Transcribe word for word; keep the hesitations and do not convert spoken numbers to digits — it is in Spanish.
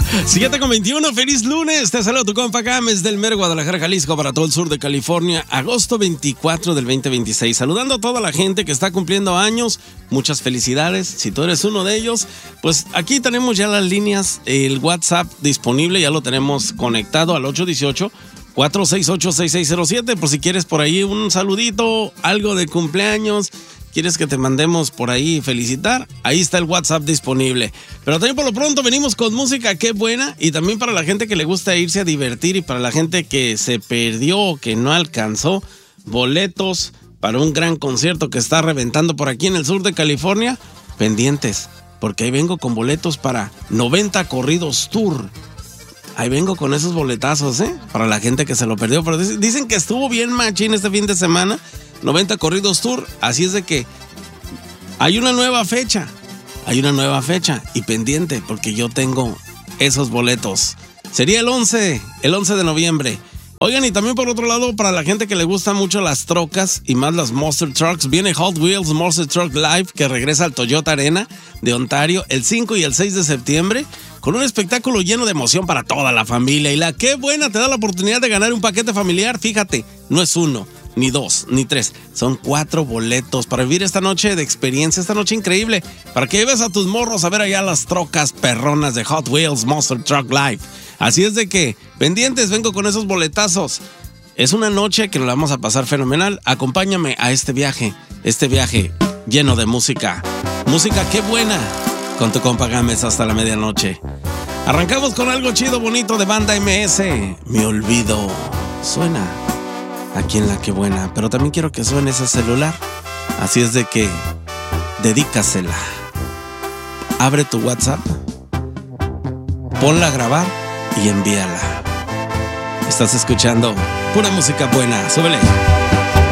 siete con veintiuno, feliz lunes. Te saludo tu compa Gámez del Mero Guadalajara, Jalisco, para todo el sur de California. Agosto veinticuatro del veinte veintiséis. Saludando a toda la gente que está cumpliendo años. Muchas felicidades. Si tú eres uno de ellos, pues aquí tenemos ya las líneas, el WhatsApp disponible. Ya lo tenemos conectado al ocho uno ocho, cuatro seis ocho, seis seis cero siete. Por si quieres por ahí un saludito, algo de cumpleaños. ¿Quieres que te mandemos por ahí felicitar? Ahí está el WhatsApp disponible. Pero también por lo pronto venimos con música qué buena. Y también para la gente que le gusta irse a divertir y para la gente que se perdió, que no alcanzó boletos para un gran concierto que está reventando por aquí en el sur de California, pendientes, porque ahí vengo con boletos para noventa Corridos Tour. Ahí vengo con esos boletazos, ¿eh? Para la gente que se lo perdió. Pero dicen que estuvo bien machín este fin de semana. noventa Corridos Tour, así es de que hay una nueva fecha, hay una nueva fecha y pendiente porque yo tengo esos boletos. Sería el once, el once de noviembre. Oigan, y también por otro lado, para la gente que le gustan mucho las trocas y más las Monster Trucks, viene Hot Wheels Monster Truck Live que regresa al Toyota Arena de Ontario el cinco y el seis de septiembre con un espectáculo lleno de emoción para toda la familia. Y la qué buena te da la oportunidad de ganar un paquete familiar, fíjate, no es uno, ni dos, ni tres, son cuatro boletos para vivir esta noche de experiencia, esta noche increíble, para que lleves a tus morros a ver allá las trocas perronas de Hot Wheels Monster Truck Live. Así es de que, pendientes, vengo con esos boletazos. Es una noche que nos la vamos a pasar fenomenal. Acompáñame a este viaje, este viaje lleno de música. Música qué buena, con tu compa Gámez hasta la medianoche. Arrancamos con algo chido, bonito de Banda M S. Mi olvido suena aquí en la que buena, pero también quiero que suene ese celular. Así es de que dedícasela. Abre tu WhatsApp, ponla a grabar y envíala. Estás escuchando pura música buena. Súbele.